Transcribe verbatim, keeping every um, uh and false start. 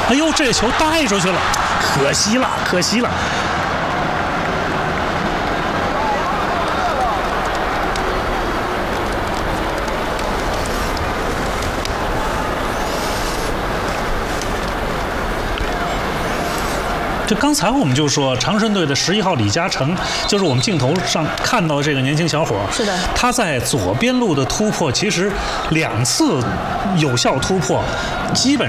哎呦，这球带出去了，可惜了，可惜了。这刚才我们就说，长春队的十一号李嘉诚，就是我们镜头上看到的这个年轻小伙。 是的， 他在左边路的突破，其实两次有效突破，基本。